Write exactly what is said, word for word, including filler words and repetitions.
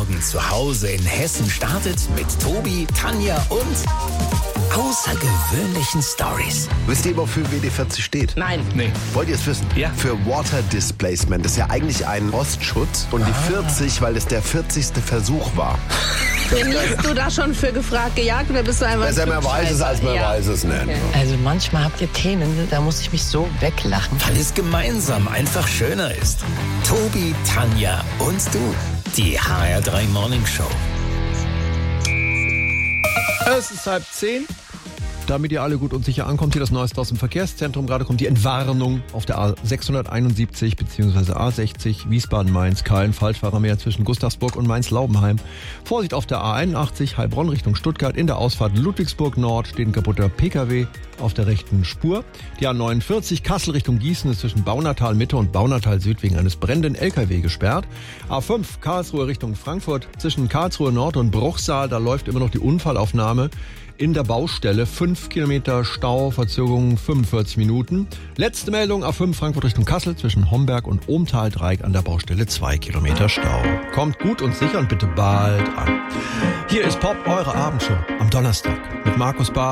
Morgen zu Hause in Hessen startet mit Tobi, Tanja und außergewöhnlichen Stories. Wisst ihr, wofür W D vierzig steht? Nein. Nee. Wollt ihr es wissen? Ja. Für Water Displacement. Das ist ja eigentlich ein Rostschutz. Und die vierzig, weil es der vierzigste Versuch war. Trainierst du da schon für gefragt, gejagt oder bist du einfach Besser man weiß es, als man ja. weiß es nicht. Okay. Also manchmal habt ihr Themen, da muss ich mich so weglachen. Weil es gemeinsam einfach schöner ist. Tobi, Tanja und du. Die H R drei Morning Show. Es ist halb zehn. Damit ihr alle gut und sicher ankommt, hier das Neueste aus dem Verkehrszentrum. Gerade kommt die Entwarnung auf der A sechshunderteinundsiebzig bzw. A sechzig Wiesbaden-Mainz, Kein, Falschfahrermeer zwischen Gustavsburg und Mainz-Laubenheim. Vorsicht auf der A einundachtzig Heilbronn Richtung Stuttgart. In der Ausfahrt Ludwigsburg Nord steht ein kaputter Pkw auf der rechten Spur. Die A neunundvierzig Kassel Richtung Gießen ist zwischen Baunatal Mitte und Baunatal Süd wegen eines brennenden L K W gesperrt. A fünf Karlsruhe Richtung Frankfurt zwischen Karlsruhe Nord und Bruchsal. Da läuft immer noch die Unfallaufnahme in der Baustelle. Fünf Kilometer Stau, Verzögerung fünfundvierzig Minuten. Letzte Meldung, A fünf Frankfurt Richtung Kassel zwischen Homberg und Ohmtal-Dreieck an der Baustelle. Zwei Kilometer Stau. Kommt gut und sicher und bitte bald an. Hier ist Pop, eure Abendshow am Donnerstag mit Markus Bar.